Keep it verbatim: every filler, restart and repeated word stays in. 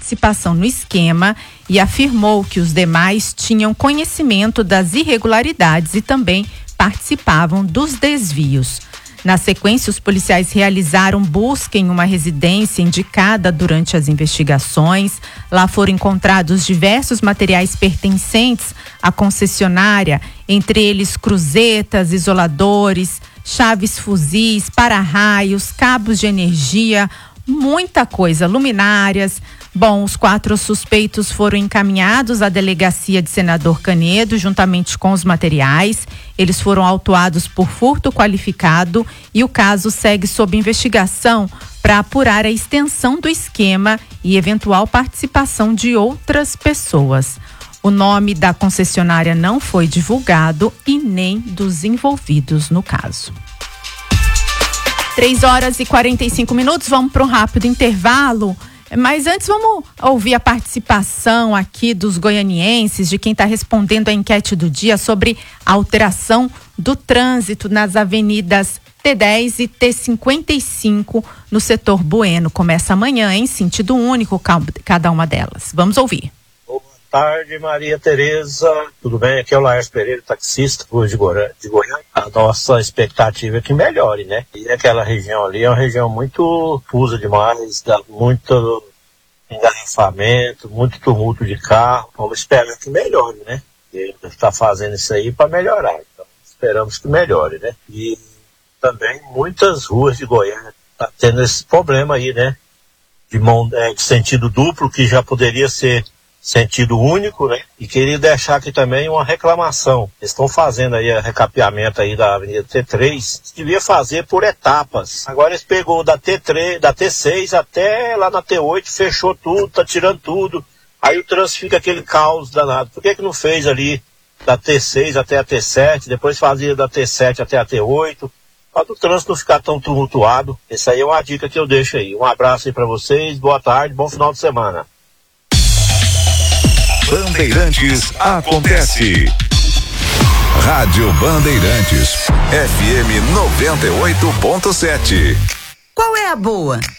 participação no esquema e afirmou que os demais tinham conhecimento das irregularidades e também participavam dos desvios. Na sequência, os policiais realizaram busca em uma residência indicada durante as investigações. Lá foram encontrados diversos materiais pertencentes à concessionária, entre eles cruzetas, isoladores, chaves fuzis, para-raios, cabos de energia, muita coisa, luminárias. Bom, os quatro suspeitos foram encaminhados à delegacia de Senador Canedo, juntamente com os materiais. Eles foram autuados por furto qualificado e o caso segue sob investigação para apurar a extensão do esquema e eventual participação de outras pessoas. O nome da concessionária não foi divulgado e nem dos envolvidos no caso. três horas e quarenta e cinco minutos, vamos para um rápido intervalo. Mas antes vamos ouvir a participação aqui dos goianienses, de quem está respondendo a enquete do dia sobre a alteração do trânsito nas avenidas T dez e T cinquenta e cinco no setor Bueno. Começa amanhã em sentido único cada uma delas. Vamos ouvir. Boa tarde, Maria Tereza. Tudo bem? Aqui é o Laércio Pereira, taxista de Goiânia. A nossa expectativa é que melhore, né? E aquela região ali é uma região muito fusa demais, dá muito engarrafamento, muito tumulto de carro. Vamos esperar que melhore, né? Ele está fazendo isso aí para melhorar. Então, esperamos que melhore, né? E também muitas ruas de Goiânia tá tendo esse problema aí, né? De, mão, é, de sentido duplo, que já poderia ser sentido único, né? E queria deixar aqui também uma reclamação. Eles estão fazendo aí o recapeamento aí da Avenida T três, devia fazer por etapas. Agora eles pegou da T três, da T seis até lá na T oito, fechou tudo, tá tirando tudo. Aí o trânsito fica aquele caos danado. Por que que não fez ali da T seis até a T sete, depois fazia da T sete até a T oito? Para o trânsito não ficar tão tumultuado. Essa aí é uma dica que eu deixo aí. Um abraço aí para vocês, boa tarde, bom final de semana. Bandeirantes acontece. Rádio Bandeirantes, F M noventa e oito ponto sete. Qual é a boa?